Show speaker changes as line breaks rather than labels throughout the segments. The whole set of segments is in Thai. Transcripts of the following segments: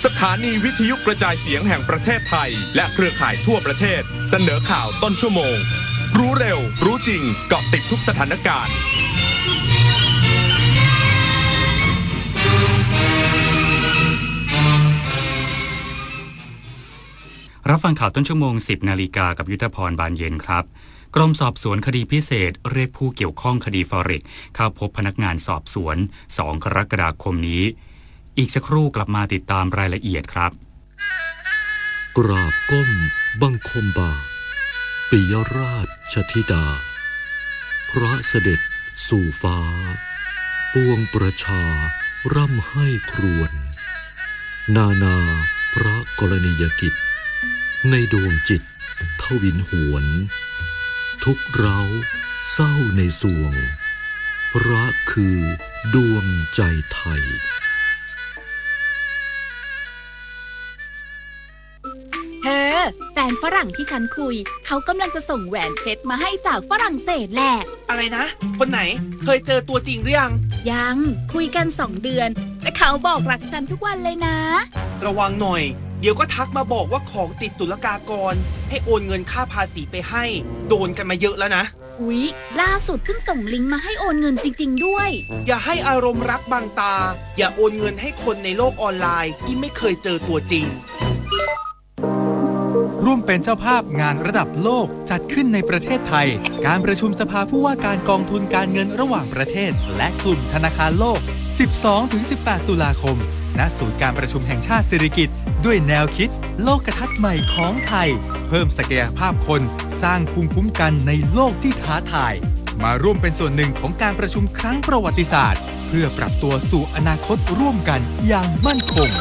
สถานีวิทยุกระจายเสียงแห่งประเทศไทยและเครือข่ายทั่วประเทศเสนอข่าวต้นชั่วโมงรู้เร็วรู้จริงเกาะติดทุกสถานการณ์
รับฟังข่าวต้นชั่วโมง 10 นาฬิกากับยุทธพรบานเย็นครับกรมสอบสวนคดีพิเศษเรียกผู้เกี่ยวข้องคดีฟอเร็กซ์เข้าพบพนักงานสอบสวน2 กรกฎาคมนี้อีกสักครู่กลับมาติดตามรายละเอียดครับ
กราบก้มบังคมบาทปิยราชธิดาพระเสด็จสู่ฟ้าปวงประชาร่ำให้ครวญนานาพระกรณียกิจในดวงจิตทวินหวนทุกเร้าเศร้าในสวงพระคือดวงใจไทย
เธอแฟนฝรั่งที่ฉันคุยเขากำลังจะส่งแหวนเพชรมาให้จากฝรั่งเศสแหละ
อะไรนะคนไหนเคยเจอตัวจริงหรือ
ยังคุยกัน2 เดือนแต่เขาบอกรักฉันทุกวันเลยนะ
ระวังหน่อยเดี๋ยวก็ทักมาบอกว่าของติดศุลกากรให้โอนเงินค่าภาษีไปให้โดนกันมาเยอะแล้วนะ
อุ๊ยล่าสุดเพิ่งส่งลิงก์มาให้โอนเงินจริงๆด้วย
อย่าให้อารมณ์รักบังตาอย่าโอนเงินให้คนในโลกออนไลน์ที่ไม่เคยเจอตัวจริง
ร่วมเป็นเจ้าภาพงานระดับโลกจัดขึ้นในประเทศไทยการประชุมสภาผู้ว่าการกองทุนการเงินระหว่างประเทศและกลุ่มธนาคารโลก 12-18 ตุลาคมณศูนย์การประชุมแห่งชาติสิริกิติ์ด้วยแนวคิดโลกทัศน์ใหม่ของไทยเพิ่มศักยภาพคนสร้างภูมิคุ้มกันในโลกที่ท้าทายมาร่วมเป็นส่วนหนึ่งของการประชุมครั้งประวัติศาสตร์เพื่อปรับตัวสู่อนาคตร่วมกันอย่างมั่นคง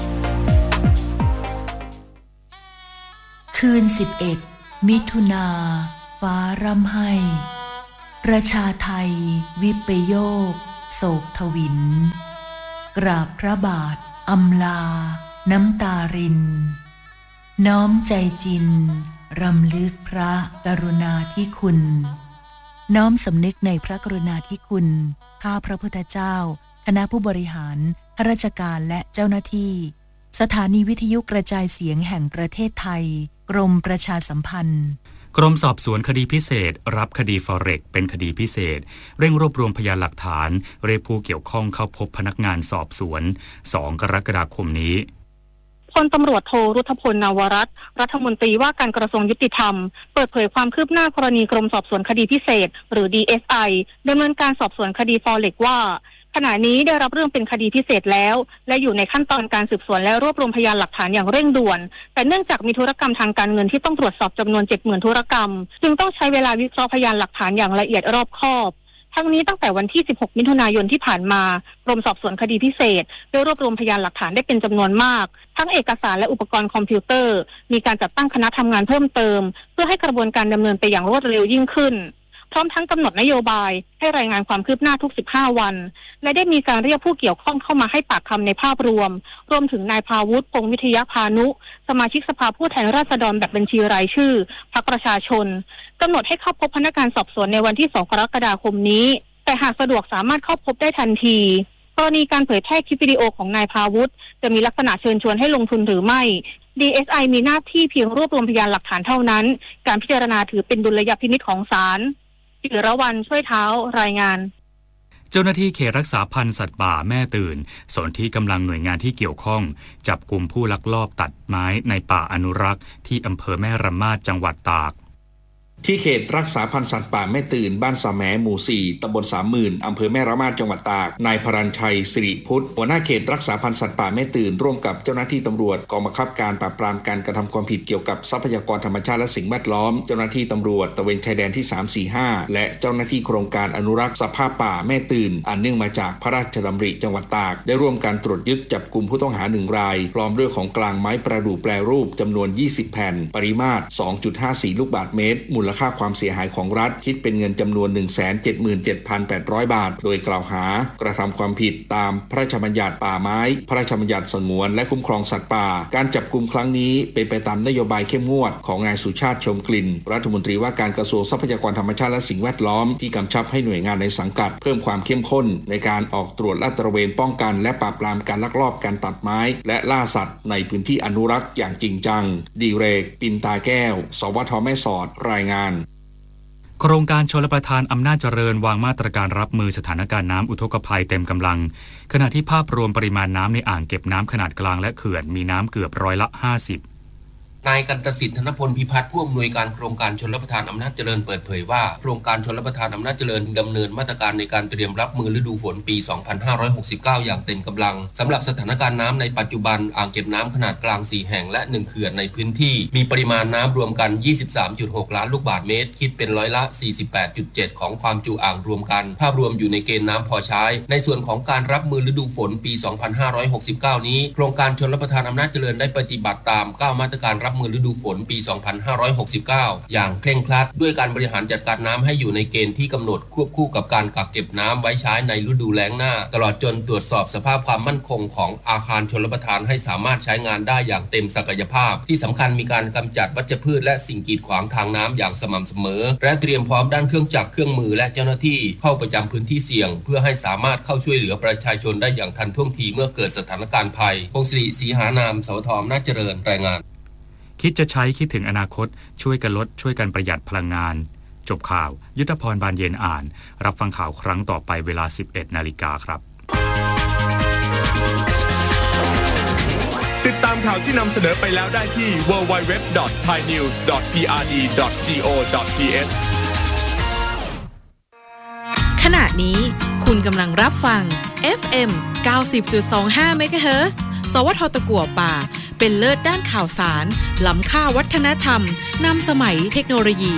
คืน11 มิถุนาฟ้าร่ำไห้ประชาไทยวิปโยคโศกทวินกราบพระบาทอำลาน้ำตารินน้อมใจจินรำลึกพระกรุณาธิคุณน้อมสำนึกในพระกรุณาธิคุณข้าพระพุทธเจ้าคณะผู้บริหารข้าราชการและเจ้าหน้าที่สถานีวิทยุกระจายเสียงแห่งประเทศไทยกรมประชาสัมพันธ์
กรมสอบสวนคดีพิเศษรับคดีฟอเร็กซ์เป็นคดีพิเศษเร่งรวบรวมพยานหลักฐานเรียกผู้เกี่ยวข้องเข้าพบพนักงานสอบสวน2 กรกฎาคมนี้
พลตำรวจโทรุทธพล นวรัตน์รัฐมนตรีว่าการกระทรวงยุติธรรมเปิดเผยความคืบหน้ากรณีกรมสอบสวนคดีพิเศษหรือ DSI ดำเนินการสอบสวนคดีฟอเร็กซ์ว่าขณะนี้ได้รับเรื่องเป็นคดีพิเศษแล้วและอยู่ในขั้นตอนการสืบสวนและรวบรวมพยานหลักฐานอย่างเร่งด่วนแต่เนื่องจากมีธุรกรรมทางการเงินที่ต้องตรวจสอบจำนวน 70,000 ธุรกรรมจึงต้องใช้เวลาวิเคราะห์พยานหลักฐานอย่างละเอียดรอบคอบทั้งนี้ตั้งแต่วันที่ 16 มิถุนายนที่ผ่านมากรมสอบสวนคดีพิเศษได้รวบรวมพยานหลักฐานได้เป็นจำนวนมากทั้งเอกสารและอุปกรณ์คอมพิวเตอร์มีการจัดตั้งคณะทำงานเพิ่มเติมเพื่อให้กระบวนการดำเนินไปอย่างรวดเร็วยิ่งขึ้นพร้อมทั้งกำหนดนโยบายให้รายงานความคืบหน้าทุก15 วันและได้มีการเรียกผู้เกี่ยวข้องเข้ามาให้ปากคำในภาพรวมถึงนายภาวุฒิ พงษ์วิทยาพานุสมาชิกสภาผู้แทนราษฎรแบบบัญชีรายชื่อพรรคประชาชนกำหนดให้เข้าพบพนักงานสอบสวนในวันที่ 2 กรกฎาคมนี้แต่หากสะดวกสามารถเข้าพบได้ทันทีกรณีการเผยแพร่คลิปวิดีโอของนายภาวุฒิจะมีลักษณะเชิญชวนให้ลงทุนหรือไม่ DSI มีหน้าที่เพียงรวบรวมพยานหลักฐานเท่านั้นการพิจารณาถือเป็นดุลยพินิจของศาลจิรวรรณช่วยเท้ารายงาน
เจ้าหน้าที่เขตรักษาพันธุ์สัตว์ป่าแม่ตื่นสนที่กำลังหน่วยงานที่เกี่ยวข้องจับกุมผู้ลักลอบตัดไม้ในป่าอนุรักษ์ที่อำเภอแม่ระมาดจังหวัดตาก
ที่เขตรักษาพันธุ์สัตว์ป่าแม่ตื่นบ้านสาแหมหมู่4ตำบล30,000อำเภอแม่ระมาดจังหวัดตากนายพรัญชัยสิริพุทธหัวหน้าเขตรักษาพันธุ์สัตว์ป่าแม่ตื่นร่วมกับเจ้าหน้าที่ตำรวจกองบังคับการปราบปรามการกระทำความผิดเกี่ยวกับทรัพยากรธรรมชาติและสิ่งแวดล้อมเจ้าหน้าที่ตำรวจตระเวนชายแดนที่345และเจ้าหน้าที่โครงการอนุรักษ์สภาพป่าแม่ตื่นอันเนื่องมาจากพระราชดำริจังหวัดตากได้ร่วมการตรวจยึดจับกุมผู้ต้องหา1รายพร้อมด้วยของกลางไม้ประดู่แปรรูปจำนวน20แผ่นปริมาตร 2.54 ลูกบาศก์เมตรมูลค่าความเสียหายของรัฐคิดเป็นเงินจำนวน 177,800 บาทโดยกล่าวหากระทำความผิดตามพระราชบัญญัติป่าไม้พระราชบัญญัติสงวนและคุ้มครองสัตว์ป่าการจับกุมครั้งนี้เป็นไปตามนโยบายเข้มงวดของนายสุชาติชมกลิ่นรัฐมนตรีว่าการกระทรวงทรัพยากรธรรมชาติและสิ่งแวดล้อมที่กำชับให้หน่วยงานในสังกัดเพิ่มความเข้มข้นในการออกตรวจลาดตระเวนป้องกันและปราบปรามการลักลอบการตัดไม้และล่าสัตว์ในพื้นที่อนุรักษ์อย่างจริงจังดีเรกปินตาแก้วสวทแม่สอดรายงาน
โครงการชลประทานอำนาจเจริญวางมาตรการรับมือสถานการณ์น้ำอุทกภัยเต็มกำลังขณะที่ภาพรวมปริมาณน้ำในอ่างเก็บน้ำขนาดกลางและเขื่อนมีน้ำเกือบ50%
นายกันตสิทธิ์ธนพลพิพัฒน์ผู้อำนวยการโครงการชลประทานอำนาจเจริญเปิดเผยว่าโครงการชลประทานอำนาจเจริญดำเนินมาตรการในการเตรียมรับมือฤดูฝนปี 2569 อย่างเต็มกำลังสำหรับสถานการณ์น้ำในปัจจุบันอ่างเก็บน้ำขนาดกลาง4แห่งและ1เขื่อนในพื้นที่มีปริมาณน้ำรวมกัน 23.6 ล้านลูกบาศก์เมตรคิดเป็นร้อยละ 48.7 ของความจุอ่างรวมกันภาพรวมอยู่ในเกณฑ์น้ำพอใช้ในส่วนของการรับมือฤดูฝนปี 2569 นี้โครงการชลประทานอำนาจเจริญได้ปฏิบัติตาม9มาตรการรับมือฤดูฝนปี 2569 อย่างเคร่งครัดด้วยการบริหารจัดการน้ำให้อยู่ในเกณฑ์ที่กำหนดควบคู่กับการกักเก็บน้ำไว้ใช้ในฤดูแล้งหน้าตลอดจนตรวจสอบสภาพความมั่นคงของอาคารชลประทานให้สามารถใช้งานได้อย่างเต็มศักยภาพที่สำคัญมีการกำจัดวัชพืชและสิ่งกีดขวางทางน้ำอย่างสม่ำเสมอและเตรียมพร้อมด้านเครื่องจักรเครื่องมือและเจ้าหน้าที่เข้าประจำพื้นที่เสี่ยงเพื่อให้สามารถเข้าช่วยเหลือประชาชนได้อย่างทันท่วงทีเมื่อเกิดสถานการณ์ภัยพงศิริศรีหานามสวทอำนาจเจริญรายงาน
คิดจะใช้คิดถึงอนาคตช่วยกันลดช่วยกันประหยัดพลังงานจบข่าวยุทธพรบานเย็นอ่านรับฟังข่าวครั้งต่อไปเวลา 11:00 น.ครับ
ติดตามข่าวที่นำเสนอไปแล้วได้ที่ www.thainews.prd.go.th
ขณะนี้คุณกำลังรับฟัง FM 90.25 MHz สวทตะกั่วป่าเป็นเลิศด้านข่าวสารล้ำค่าวัฒนธรรมนำสมัยเทคโนโลยี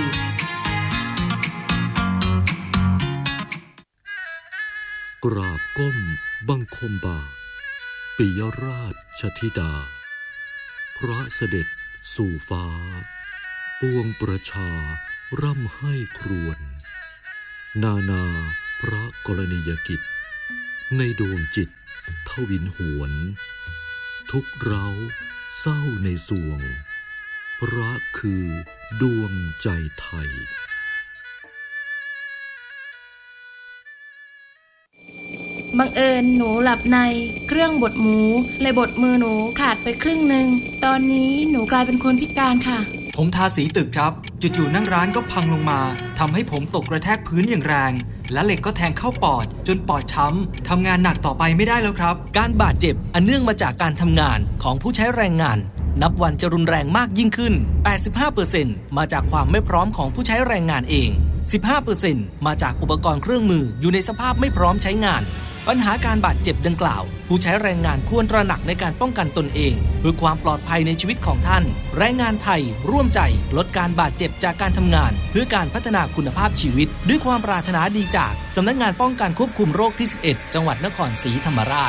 กราบก้มบังคมบาทปิยราชธิดาพระเสด็จสู่ฟ้าปวงประชาร่ำให้ครวญนาพระกรณียกิจในดวงจิตทวินหวนทุกเร้าเศร้าในสวงพระคือดวงใจไทย
บังเอิญหนูหลับในเครื่องบดหมูเลยบดมือหนูขาดไปครึ่งหนึ่งตอนนี้หนูกลายเป็นคนพิการค่ะ
ผมทาสีตึกครับจู่ๆนั่งร้านก็พังลงมาทำให้ผมตกกระแทกพื้นอย่างแรงและเหล็กก็แทงเข้าปอดจนปอดช้ำทำงานหนักต่อไปไม่ได้แล้วครับ
การบาดเจ็บอันเนื่องมาจากการทำงานของผู้ใช้แรงงานนับวันจะรุนแรงมากยิ่งขึ้น 85% มาจากความไม่พร้อมของผู้ใช้แรงงานเอง 15% มาจากอุปกรณ์เครื่องมืออยู่ในสภาพไม่พร้อมใช้งานปัญหาการบาดเจ็บดังกล่าวผู้ใช้แรงงานควรตระหนักในการป้องกันตนเองเพื่อความปลอดภัยในชีวิตของท่านแรงงานไทยร่วมใจลดการบาดเจ็บจากการทำงานเพื่อการพัฒนาคุณภาพชีวิตด้วยความปรารถนาดีจากสำนักงานป้องกันควบคุมโรคที่ 11 จังหวัดนครศรีธรรมราช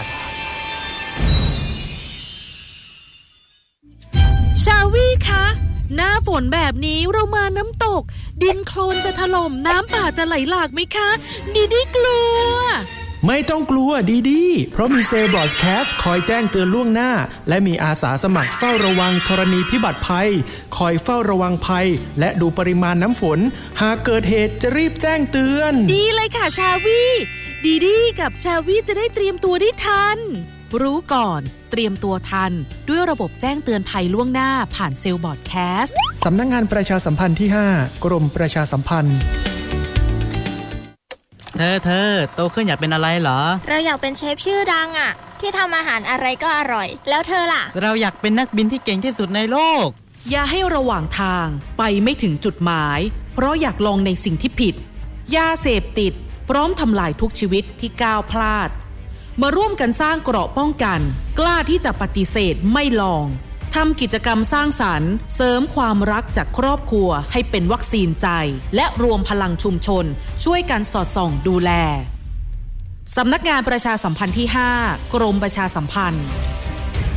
ชาวี่คะหน้าฝนแบบนี้เรามาน้ำตกดินโคลนจะถล่มน้ำป่าจะไหลหลากไหมคะดีกลัว
ไม่ต้องกลัวดีๆเพราะมีเซลบอร์ดแคสคอยแจ้งเตือนล่วงหน้าและมีอาสาสมัครเฝ้าระวังธรณีพิบัติภัยคอยเฝ้าระวังภัยและดูปริมาณน้ำฝนหากเกิดเหตุจะรีบแจ้งเตือน
ดีเลยค่ะชาวี่ดีกับชาวี่จะได้เตรียมตัวได้ทันรู้ก่อนเตรียมตัวทันด้วยระบบแจ้งเตือนภัยล่วงหน้าผ่านเซลบอร์ดแคส
สำนักงานประชาสัมพันธ์ที่ 5 กรมประชาสัมพันธ์
เธอโตขึ้นอยากเป็นอะไรเหรอ
เราอยากเป็นเชฟชื่อดังอ่ะที่ทำอาหารอะไรก็อร่อยแล้วเธอล่ะ
เราอยากเป็นนักบินที่เก่งที่สุดในโลก
อย่าให้ระหว่างทางไปไม่ถึงจุดหมายเพราะอยากลองในสิ่งที่ผิดยาเสพติดพร้อมทำลายทุกชีวิตที่ก้าวพลาดมาร่วมกันสร้างเกราะป้องกันกล้าที่จะปฏิเสธไม่ลองทำกิจกรรมสร้างสรรค์เสริมความรักจากครอบครัวให้เป็นวัคซีนใจและรวมพลังชุมชนช่วยกันสอดส่องดูแลสำนักงานประชาสัมพันธ์ที่ 5 กรมประชาสัมพันธ์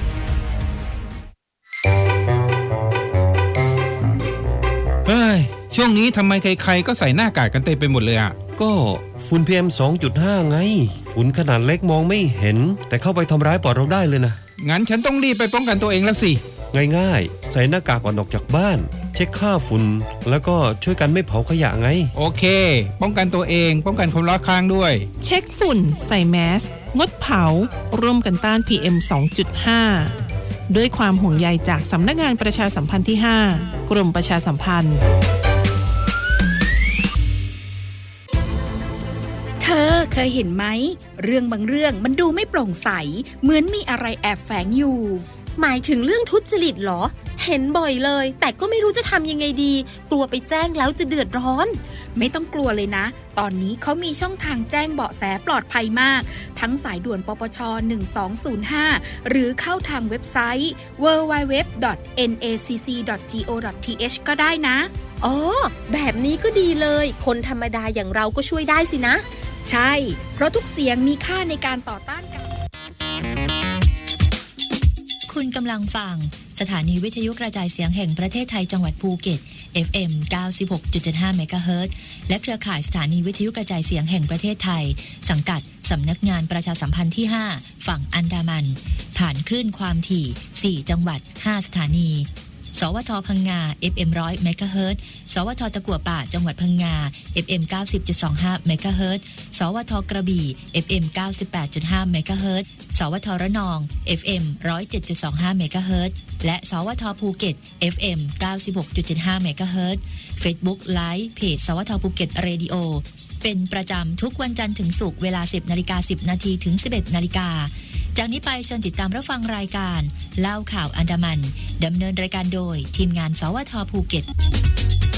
เฮ้ยชช่วงนี้ทำไมใครๆก็ใส่หน้ากากกันเต็มไปหมดเลยอ่ะ
ก็ฝุ่น PM 2.5 ไงฝุ่นขนาดเล็กมองไม่เห็นแต่เข้าไปทำร้ายปอดเราได้เลยนะ
งั้นฉันต้องรีบไปป้องกันตัวเองแล้วสิ
ง่ายๆใส่หน้ากากก่อนออกจากบ้านเช็คค่าฝุ่นแล้วก็ช่วยกันไม่เผาขยะไง
โอเคป้องกันตัวเองป้องกันคนรอบข้างด้วย
เช็คฝุ่นใส่แมสงดเผาร่วมกันต้าน PM 2.5 ด้วยความห่วงใยจากสำนักงานประชาสัมพันธ์ที่ 5 กรมประชาสัมพันธ์
เธอเคยเห็นไหมเรื่องบางเรื่องมันดูไม่โปร่งใสเหมือนมีอะไรแอบแฝงอยู่
หมายถึงเรื่องทุจริตเหรอเห็นบ่อยเลยแต่ก็ไม่รู้จะทำยังไงดีกลัวไปแจ้งแล้วจะเดือดร้อน
ไม่ต้องกลัวเลยนะตอนนี้เขามีช่องทางแจ้งเบาะแสปลอดภัยมากทั้งสายด่วนปปช1205หรือเข้าทางเว็บไซต์ www.nacc.go.th ก็ได้นะ
อ๋อแบบนี้ก็ดีเลยคนธรรมดาอย่างเราก็ช่วยได้สินะ
ใช่เพราะทุกเสียงมีค่าในการต่อต้านกัน
คุณกำลังฟังสถานีวิทยุกระจายเสียงแห่งประเทศไทยจังหวัดภูเก็ต FM 96.75 เมกะเฮิรตซ์และเครือข่ายสถานีวิทยุกระจายเสียงแห่งประเทศไทยสังกัดสำนักงานประชาสัมพันธ์ที่ 5 ฝั่งอันดามันผ่านคลื่นความถี่4จังหวัด5สถานีสวทพังงา FM 100 เมกะเฮิรตซ์สวทตะกั่วป่าจังหวัดพังงา FM 90.25 เมกะเฮิรตซ์สวทกระบี่ FM 98.5 เมกะเฮิรตซ์สวทระนอง FM 107.25 เมกะเฮิรตซ์และสวทภูเก็ต FM 96.75 เมกะเฮิรตซ์ Facebook Live เพจสวทภูเก็ตเรดิโอเป็นประจำทุกวันจันทร์ถึงศุกร์เวลา 10:10 น.ถึง 11:00 น.จากนี้ไปเชิญติดตามรับฟังรายการเล่าข่าวอันดามันดำเนินรายการโดยทีมงานสวทภูเก็ต